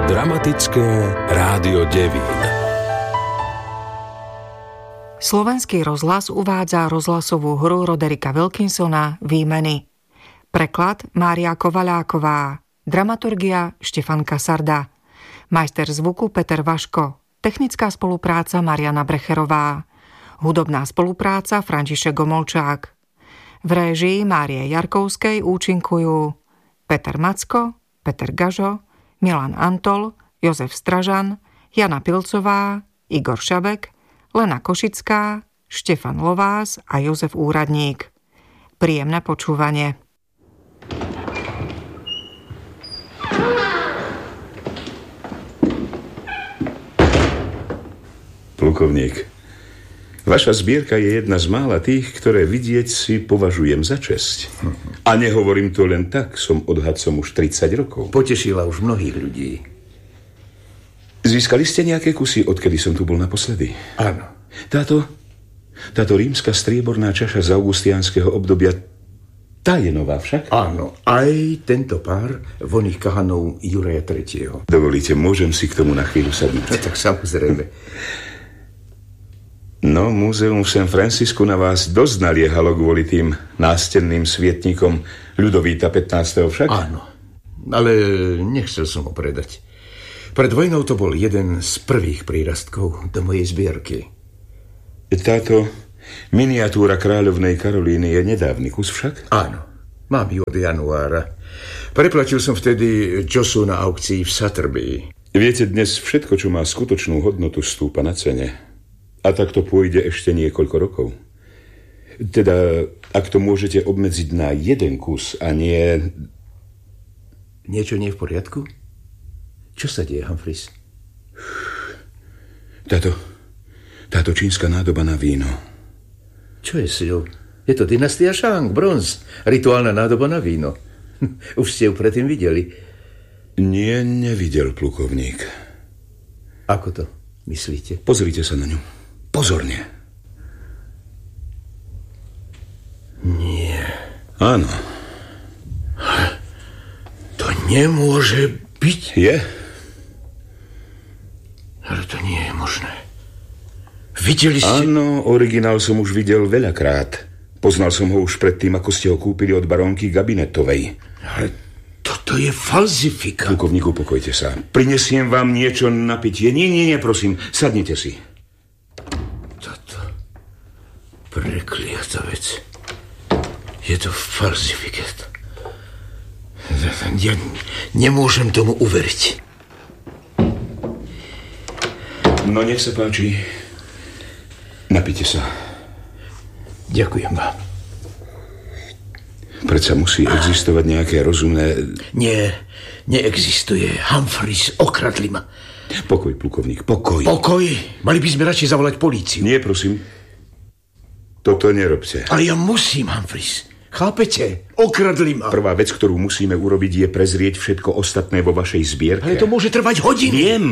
Dramatické rádio Devín. Slovenský rozhlas uvádza rozhlasovú hru Roderika Wilkinsona Výmeny. Preklad Mária Kovaľáková. Dramaturgia Štefan Kasarda. Majster zvuku Peter Vaško. Technická spolupráca Mariana Brecherová. Hudobná spolupráca František Gomolčák. V réžii Márie Jarkovskej účinkujú Peter Macko, Peter Gažo, Milan Antol, Jozef Stražan, Jana Pilcová, Igor Šabek, Lena Košická, Štefan Lovás a Jozef Úradník. Príjemné počúvanie. Plukovník, vaša zbierka je jedna z mála tých, ktoré vidieť si považujem za česť. A nehovorím to len tak, som odhadcom už 30 rokov. Potešila už mnohých ľudí. Získali ste nejaké kusy, odkedy som tu bol naposledy? Áno. Táto rímska strieborná čaša z augustiánskeho obdobia, tá je nová však? Áno, aj tento pár voných kahanov Juraja III. Dovolíte, môžem si k tomu na chvíľu sadnúť? Tak samozrejme. No, múzeum v San Francisku na vás dosť naliehalo kvôli tým nástenným svietnikom Ľudovíta 15. však? Áno, ale nechcel som ho predať. Pred vojnou to bol jeden z prvých prírastkov do mojej zbierky. Táto miniatúra kráľovnej Karolíny je nedávny kus však? Áno, mám ju od januára. Preplatil som vtedy Josu na aukcii v Sutterby. Viete, dnes všetko, čo má skutočnú hodnotu, stúpa na cene. A tak to pôjde ešte niekoľko rokov. Teda, ak to môžete obmedziť na jeden kus a nie... Niečo nie je v poriadku? Čo sa deje, Humphreys? Táto čínska nádoba na víno. Čo je s ňou? Je to dynastia Shang, bronz. Rituálna nádoba na víno. Už ste ju predtým videli? Nie, nevidel, plukovník. Ako to myslíte? Pozrite sa na ňu. Pozorne. Nie. Áno. To nemôže byť. Je? Ale to nie je možné. Videli ste... Áno, originál som už videl veľakrát. Poznal som ho už predtým, ako ste ho kúpili od barónky Gabinetovej. Ale toto je falzifikát. Plukovník, upokojte sa. Prinesiem vám niečo na pitie. Nie, prosím, sadnite si. Toto prekliatá vec. Je to falzifikát. Ja nemôžem tomu uveriť. No, nech sa páči. Napite sa. Ďakujem vám. Predsa musí existovať nejaké rozumné... Nie, neexistuje. Humphreys, okradli ma. Pokoj, plukovník, pokoj. Pokoj? Mali by sme radšej zavolať políciu. Nie, prosím. Toto nerobte. Ale ja musím, Humphreys. Chápete? Okradli ma. Prvá vec, ktorú musíme urobiť, je prezrieť všetko ostatné vo vašej zbierke. Ale to môže trvať hodiny. Viem.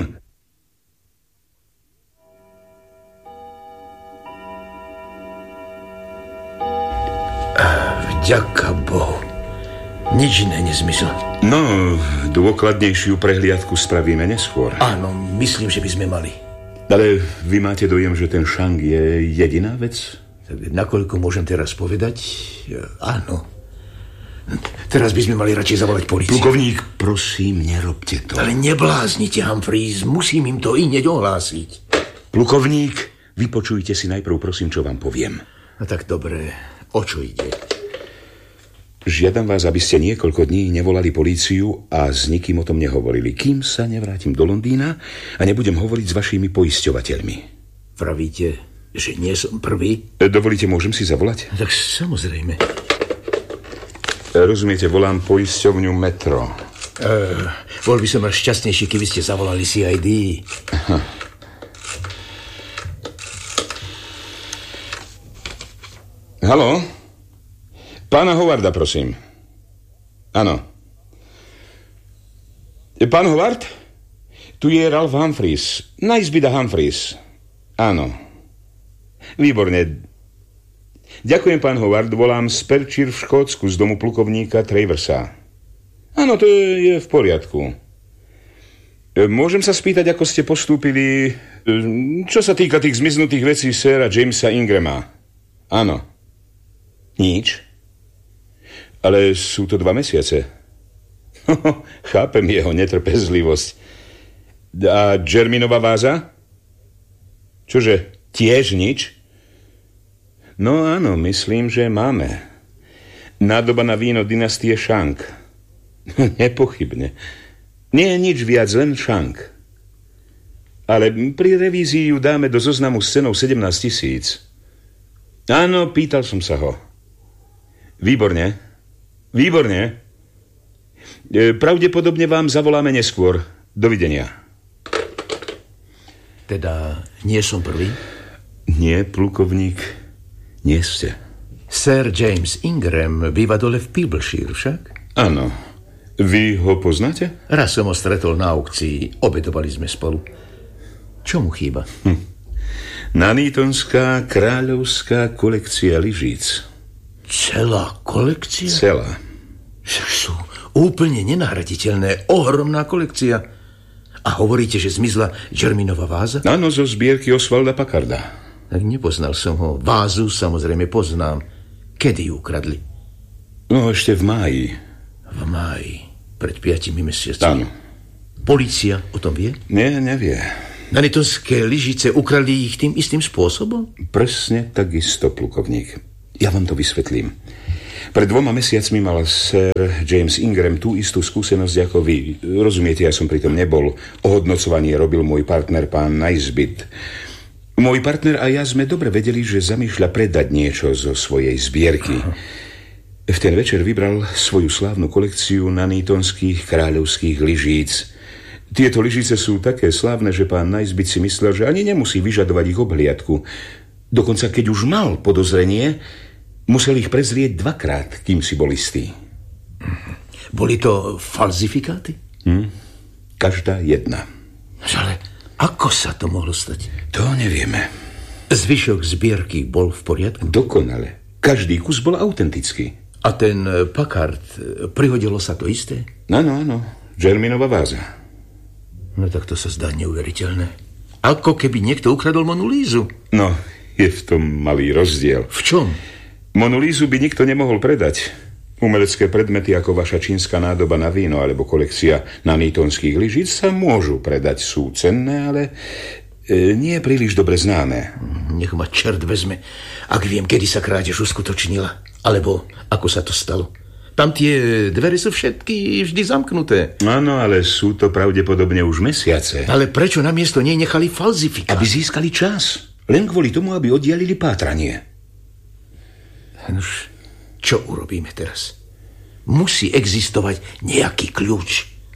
Vďaka Bohu. Nič iné nezmysel. No, dôkladnejšiu prehliadku spravíme neskôr. Áno, myslím, že by sme mali. Ale vy máte dojem, že ten Shang je jediná vec? Tak nakoľko môžem teraz povedať? Áno. Teraz by sme mali radšej zavolať políciu. Plukovník, prosím, nerobte to. Ale nebláznite, Humphreys. Musím im to hneď ohlásiť. Plukovník, vypočujte si najprv, prosím, čo vám poviem. No tak dobre. O čo ide? Žiadam vás, aby ste niekoľko dní nevolali políciu a s nikým o tom nehovorili, kým sa nevrátim do Londýna a nebudem hovoriť s vašimi poisťovateľmi. Pravíte, že nie som prvý? Dovolíte, môžem si zavolať? Tak samozrejme. Rozumiete, volám poisťovňu Metro. Bol by som až šťastnejší, keby ste zavolali CID. Aha. Haló? Pána Howarda, prosím. Áno. Pán Howard? Tu je Ralph Humphreys. Nice byť Humphreys. Áno. Výborne. Ďakujem, pán Howard. Volám z Perchir v Škótsku z domu plukovníka Traversa. Áno, to je v poriadku. Môžem sa spýtať, ako ste postúpili, čo sa týka tých zmiznutých vecí séra Jamesa Ingrama? Áno. Nič? Ale sú to 2 mesiace. Chápem jeho netrpezlivosť. A Germinová váza? Čože, tiež nič? No áno, myslím, že máme. Nádoba na víno dynastie Shang. Nepochybne. Nie je nič viac, len Shang. Ale pri revízii ju dáme do zoznamu s cenou 17 000. Áno, pýtal som sa ho. Výborne. Výborne. Pravdepodobne vám zavoláme neskôr. Dovidenia. Teda nie som prvý? Nie, plukovník, nie ste. Sir James Ingram býva dole v Peebleshire však? Áno. Vy ho poznáte? Raz som ho stretol na aukcii, obedovali sme spolu. Čo mu chýba? Nanítonská kráľovská kolekcia lyžíc. Celá kolekcia? Celá. Však sú úplne nenahraditeľné, ohromná kolekcia. A hovoríte, že zmizla Germinová váza? Áno, zo zbierky Osvalda Packarda. Tak nepoznal som ho. Vázu samozrejme poznám. Kedy ju ukradli? No, ešte v máji. V máji, pred 5 mesiacmi. Áno. Polícia o tom vie? Nie, nevie. Nanitonské lyžice ukradli ich tým istým spôsobom? Presne takisto, plukovník. Ja vám to vysvetlím. Pred 2 mesiacmi mal Sir James Ingram tú istú skúsenosť ako vy. Rozumiete, ja som pritom nebol. Ohodnocovanie robil môj partner, pán Nisbet. Môj partner a ja sme dobre vedeli, že zamýšľa predať niečo zo svojej zbierky. V ten večer vybral svoju slávnu kolekciu nanýtonských kráľovských lyžíc. Tieto lyžice sú také slávne, že pán Nisbet si myslel, že ani nemusí vyžadovať ich obhliadku. Dokonca, keď už mal podozrenie, musel ich prezrieť 2-krát, kým si bol istý. Boli to falzifikáty? Každá jedna. Ale ako sa to mohlo stať? To nevieme. Zvyšok zbierky bol v poriadku? Dokonale. Každý kus bol autentický. A ten Packard, prihodilo sa to isté? Áno, áno. Germinová váza. No tak to sa zdá neuveriteľné. Ako keby niekto ukradol Monu Lízu. No, je v tom malý rozdiel. V čom? Monu Lízu by nikto nemohol predať. Umelecké predmety ako vaša čínska nádoba na víno alebo kolekcia nanýtonských lyžíc sa môžu predať. Sú cenné, ale nie príliš dobre známe. Nech ma čert vezme, ak viem, kedy sa krádež uskutočnila. Alebo ako sa to stalo. Tam tie dvere sú všetky vždy zamknuté. Áno, ale sú to pravdepodobne už mesiace. Ale prečo namiesto nej nechali falzifikát? Aby získali čas. Len kvôli tomu, aby oddialili pátranie. Nož, čo urobíme teraz? Musí existovať nejaký kľúč.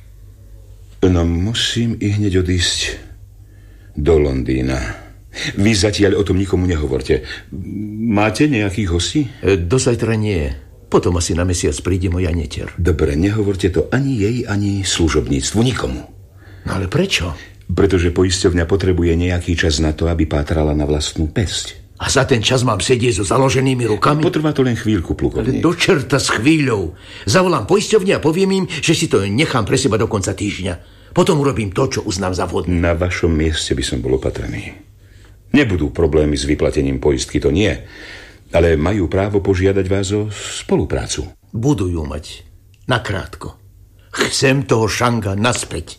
No, musím i hneď odísť do Londýna. Vy zatiaľ o tom nikomu nehovorte. Máte nejakých hostí? Do zajtra nie. Potom asi na mesiac príde moja neter. Dobre, nehovorte to ani jej, ani služobníctvu, nikomu. No ale prečo? Pretože poisťovňa potrebuje nejaký čas na to, aby pátrala na vlastnú päsť. A za ten čas mám sedieť so založenými rukami? Potrvá to len chvíľku, plukovník. Do čerta s chvíľou. Zavolám poisťovne a poviem im, že si to nechám pre seba do konca týždňa. Potom urobím to, čo uznám za vhodné. Na vašom mieste by som bol opatrný. Nebudú problémy s vyplatením poistky, to nie. Ale majú právo požiadať vás o spoluprácu. Budú ju mať. Nakrátko. Chcem toho Shanga naspäť.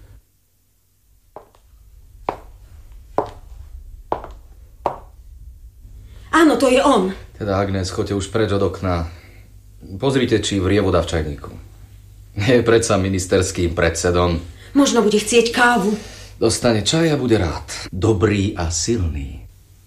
Áno, to je on. Teda, Agnes, choďte už preč od okna. Pozrite, či vrie voda v čajníku. Je predsa ministerským predsedom. Možno bude chcieť kávu. Dostane čaj a bude rád. Dobrý a silný.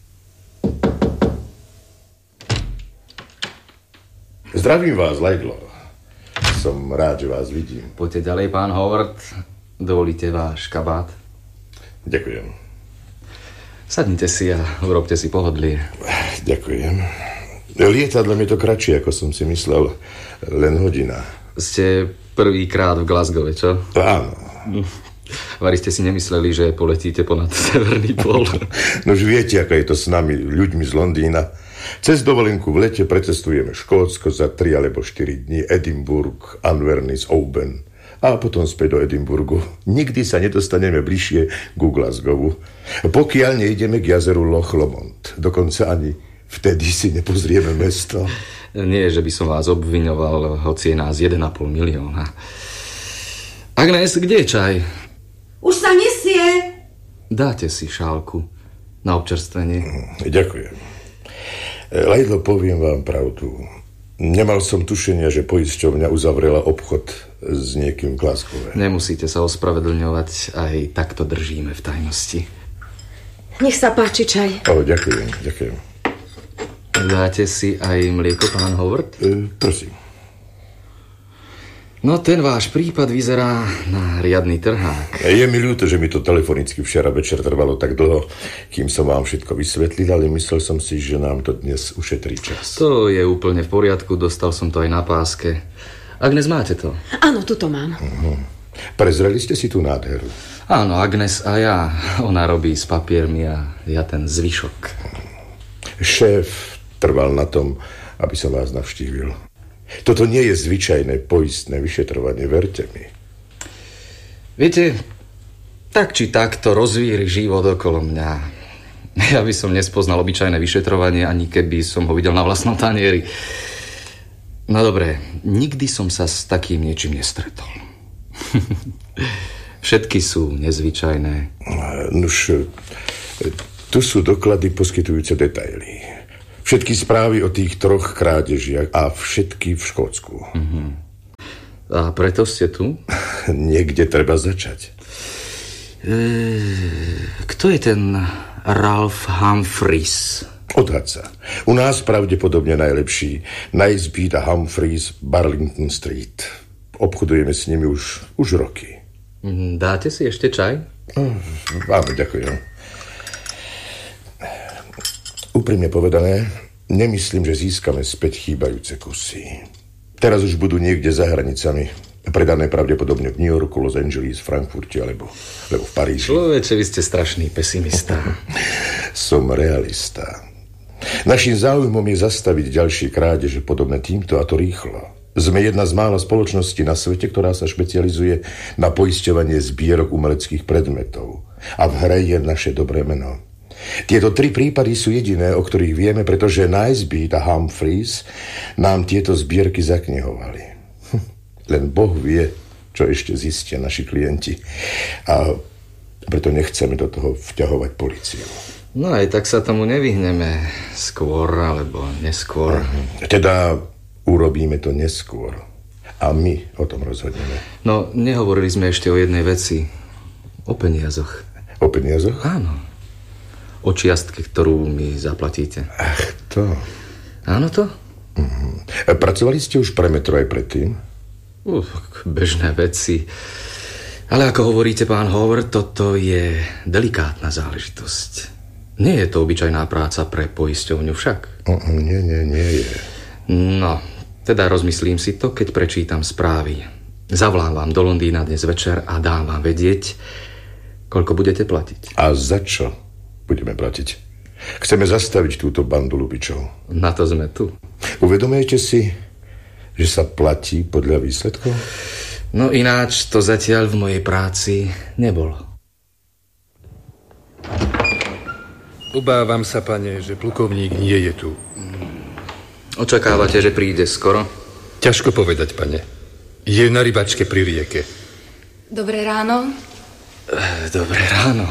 Zdravím vás, Laidlaw. Som rád, že vás vidím. Poďte ďalej, pán Howard. Dovolíte váš kabát? Ďakujem. Sadnite si a urobte si pohodlie. Ďakujem. Lietadlom je to kratšie, ako som si myslel. Len hodina. Ste prvýkrát v Glasgowe, čo? Áno. Vari ste si nemysleli, že poletíte ponad severný pol? Nož viete, aká je to s nami, ľuďmi z Londýna. Cez dovolenku v lete precestujeme Škótsko za 3 alebo 4 dní, Edinburgh, Inverness, Oban. a potom späť do Edinburgu. Nikdy sa nedostaneme bližšie ku Glasgowu, pokiaľ nejdeme k jazeru Loch Lomond. Dokonca ani vtedy si nepozrieme mesto. Nie, že by som vás obviňoval, hoci je nás 1,5 milióna. Agnes, kde je čaj? Už sa nesie. Dáte si šálku na občerstvenie. Ďakujem. Lajdlo, poviem vám pravdu. Nemal som tušenia, že poisťovňa uzavrela obchod s niekým v Glasgowe. Nemusíte sa ospravedlňovať, aj takto držíme v tajnosti. Nech sa páči čaj. Ďakujem. Dáte si aj mlieko, pán Howard? Prosím. No, ten váš prípad vyzerá na riadny trhák. Je mi ľúto, že mi to telefonicky včera večer trvalo tak dlho, kým som vám všetko vysvetlil, ale myslel som si, že nám to dnes ušetrí čas. To je úplne v poriadku, dostal som to aj na páske. Agnes, máte to? Áno, tuto mám. Prezreli ste si tú nádheru? Áno, Agnes a ja. Ona robí s papiermi a ja ten zvyšok. Šéf trval na tom, aby som vás navštívil. Toto nie je zvyčajné poistné vyšetrovanie, verte mi. Viete, tak či tak to rozvíri život okolo mňa. Ja by som nespoznal obyčajné vyšetrovanie, ani keby som ho videl na vlastnom tanieri. No dobre, nikdy som sa s takým niečím nestretol. Všetky sú nezvyčajné. Nuž, tu sú doklady poskytujúce detaily. Všetky správy o tých 3 krádežiach a všetky v Škótsku. A preto ste tu? Niekde treba začať. Kto je ten Ralph Humphreys? Odhad sa. U nás pravdepodobne najlepší. Nisbet a Humphreys, Burlington Street. Obchodujeme s nimi už roky. Dáte si ešte čaj? Áno, ďakujem. Úprimne povedané, nemyslím, že získame späť chýbajúce kusy. Teraz už budú niekde za hranicami. Predané pravdepodobne v New Yorku, Los Angeles, Frankfurte alebo v Paríži. Človeče, vy ste strašný pesimista. Som realista. Naším záujmom je zastaviť ďalšie krádeže podobné týmto, a to rýchlo. Sme jedna z mála spoločností na svete, ktorá sa špecializuje na poisťovanie zbierok umeleckých predmetov. A v hre je naše dobré meno. Tieto 3 prípady sú jediné, o ktorých vieme, pretože Nisbet a Humphreys nám tieto zbierky zaknihovali. Len Boh vie, čo ešte zistia naši klienti. A preto nechceme do toho vťahovať políciu. No aj tak sa tomu nevyhneme. Skôr alebo neskôr. Teda urobíme to neskôr. A my o tom rozhodneme. No, nehovorili sme ešte o jednej veci. O peniazoch. O peniazoch? Áno. O čiastke, ktorú mi zaplatíte. Ach, to. Áno to? Pracovali ste už pre Metro aj predtým? Bežné veci. Ale ako hovoríte, pán Howard, toto je delikátna záležitosť. Nie je to obyčajná práca pre poisťovňu však. Nie je. No, teda rozmyslím si to, keď prečítam správy. Zavolám vám do Londýna dnes večer a dám vám vedieť, koľko budete platiť. A za čo budeme platiť? Chceme zastaviť túto bandu lupičov. Na to sme tu. Uvedomujete si, že sa platí podľa výsledkov? No ináč to zatiaľ v mojej práci nebolo. Obávam sa, pane, že plukovník nie je tu. Očakávate, že príde skoro? Ťažko povedať, pane. Je na rybačke pri rieke. Dobré ráno. Dobré ráno.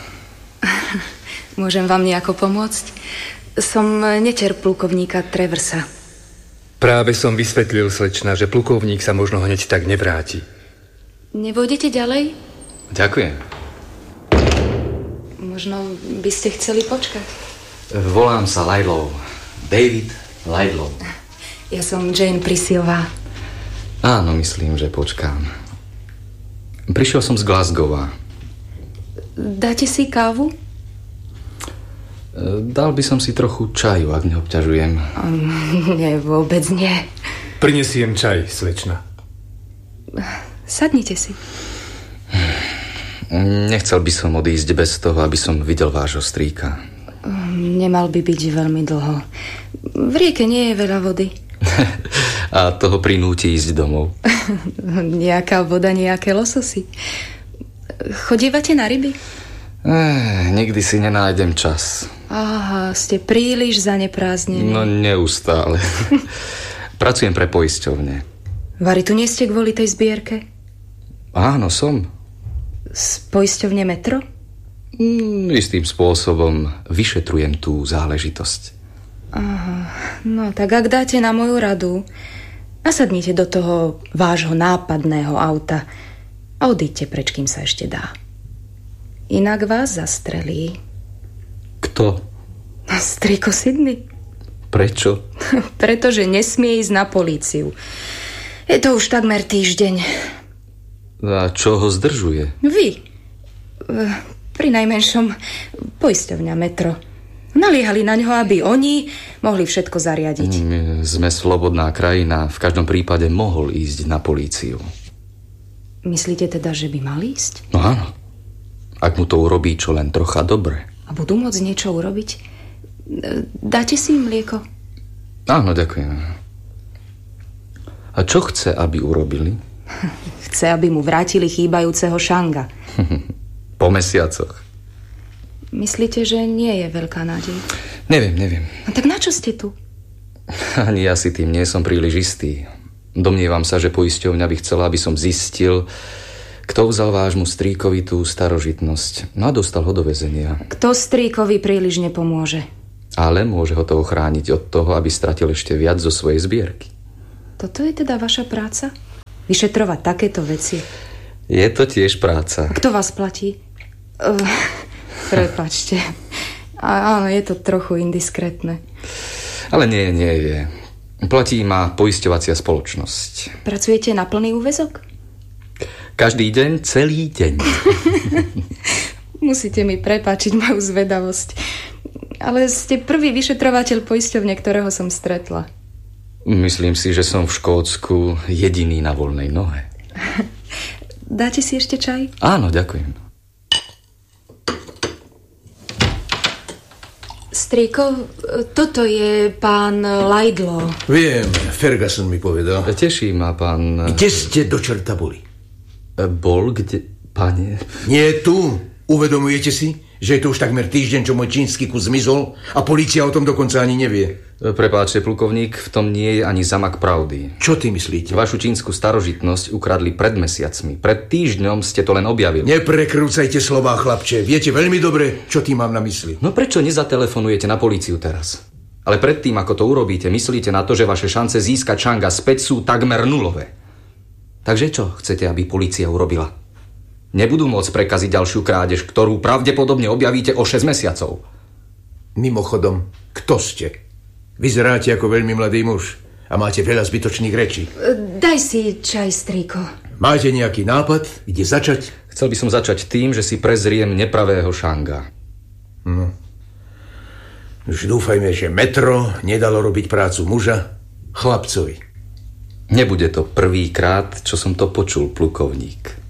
Môžem vám nejako pomôcť? Som nečer plukovníka Treversa. Práve som vysvetlil, slečna, že plukovník sa možno hneď tak nevráti. Nevôjdete ďalej? Ďakujem. Možno by ste chceli počkať. Volám sa Laidlaw. David Laidlaw. Ja som Jane Priscillová. Áno, myslím, že počkám. Prišiel som z Glasgowa. Dáte si kávu? Dal by som si trochu čaju, ak neobťažujem. Nie, vôbec nie. Prinesiem čaj, slečna. Sadnite si. Nechcel by som odísť bez toho, aby som videl vášho strýka. Nemal by byť veľmi dlho. V rieke nie je veľa vody. A toho prinúti ísť domov. Nejaká voda, nejaké lososy. Chodívate na ryby? Nikdy si nenájdem čas. Aha, ste príliš zaneprázdnení. No neustále. Pracujem pre poisťovne. Vary, tu nie ste kvôli tej zbierke? Áno, som. Z poisťovne Metro? Istým spôsobom vyšetrujem tú záležitosť. Aha, no tak ak dáte na moju radu, nasadnite do toho vášho nápadného auta a odíďte preč, kým sa ešte dá. Inak vás zastrelí. Kto? Striko Sydney. Prečo? Pretože nesmie ísť na políciu. Je to už takmer týždeň. A čo ho zdržuje? Vy. Pri najmenšom poisťovňa Metro. Naliehali na ňo, aby oni mohli všetko zariadiť. Sme slobodná krajina. V každom prípade mohol ísť na políciu. Myslíte teda, že by mal ísť? No áno. Ak mu to urobí čo len trocha dobre. A budú môcť niečo urobiť? Dáte si im mlieko? Áno, ďakujem. A čo chce, aby urobili? Chce, aby mu vrátili chýbajúceho Šanga. Po mesiacoch. Myslíte, že nie je veľká nádej? Neviem. No tak na čo ste tu? Ani ja si tým nie som príliš istý. Domnievam sa, že poisťovňa by chcela, aby som zistil, kto vzal vášmu strýkovi tú starožitnosť. No a dostal ho do väzenia. Kto strýkovi príliš nepomôže? Ale môže ho to ochrániť od toho, aby stratil ešte viac zo svojej zbierky. Toto je teda vaša práca? Vyšetrovať takéto veci? Je to tiež práca. Kto vás platí? Prepáčte. Áno, je to trochu indiskrétne. Ale nie je. Platí ma poisťovacia spoločnosť. Pracujete na plný úväzok? Každý deň, celý deň. Musíte mi prepáčiť moju zvedavosť. Ale ste prvý vyšetrovateľ poisťovne, ktorého som stretla. Myslím si, že som v Škótsku jediný na voľnej nohe. Dáte si ešte čaj? Áno, ďakujem. Strýko, toto je pán Laidlaw. Viem, Ferguson mi povedal. Teší ma, pán... Kde ste do čerta boli? Bol kde, pane? Nie tu. Uvedomujete si, že je to už takmer týždeň, čo môj čínsky kus zmizol a polícia o tom dokonca ani nevie? Prepáčte, plukovník, v tom nie je ani zamak pravdy. Čo ty myslíte? Vašu čínsku starožitnosť ukradli pred mesiacmi. Pred týždňom ste to len objavili. Neprekrúcajte slová, chlapče. Viete veľmi dobre, čo tým mám na mysli. No prečo nezatelefonujete na políciu teraz? Ale predtým, ako to urobíte, myslíte na to, že vaše šance získať Changa späť sú takmer nulové. Takže čo chcete, aby polícia urobila? Nebudú môcť prekaziť ďalšiu krádež, ktorú pravdepodobne objavíte o 6 mesiacov. Mimochodom, kto ste? Vyzeráte ako veľmi mladý muž a máte veľa zbytočných rečí. Daj si čaj, strýko. Máte nejaký nápad? Kde začať? Chcel by som začať tým, že si prezriem nepravého Changa. No. Už dúfajme, že Metro nedalo robiť prácu muža chlapcovi. Nebude to prvýkrát, čo som to počul, plukovník.